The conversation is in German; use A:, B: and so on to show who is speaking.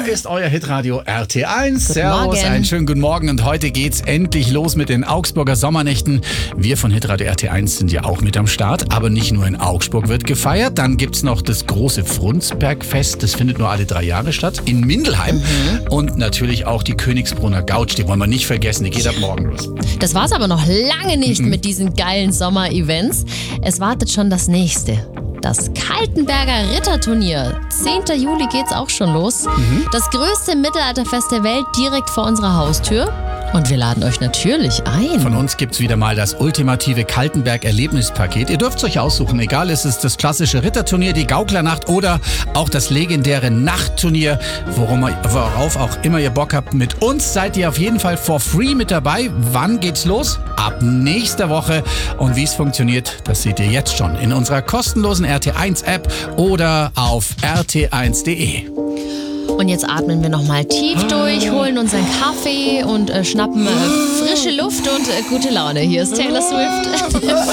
A: ist euer Hitradio RT1. Servus,
B: Morgen.
A: einen schönen guten Morgen. Und heute geht's endlich los mit den Augsburger Sommernächten. Wir von Hitradio RT1 sind ja auch mit am Start. Aber nicht nur in Augsburg wird gefeiert. Dann gibt's noch das große Frundsbergfest. Das findet nur alle 3 Jahre statt. In Mindelheim. Und natürlich auch die Königsbrunner Gautsch. Die wollen wir nicht vergessen. Die geht ab morgen los.
B: Das war's aber noch lange nicht mit diesen geilen Sommer-Events. Es wartet schon das nächste. Das Kaltenberger Ritterturnier. 10. Juli geht's auch schon los. Das größte Mittelalterfest der Welt direkt vor unserer Haustür. Und wir laden euch natürlich ein.
A: Von uns gibt's wieder mal das ultimative Kaltenberg-Erlebnispaket. Ihr dürft es euch aussuchen, egal, ist es das klassische Ritterturnier, die Gauklernacht oder auch das legendäre Nachtturnier, worauf auch immer ihr Bock habt. Mit uns seid ihr auf jeden Fall for free mit dabei. Wann geht's los? Ab nächster Woche. Und wie es funktioniert, das seht ihr jetzt schon in unserer kostenlosen RT1-App oder auf rt1.de.
B: Und jetzt atmen wir nochmal tief durch, holen unseren Kaffee und schnappen frische Luft und gute Laune. Hier ist Taylor Swift.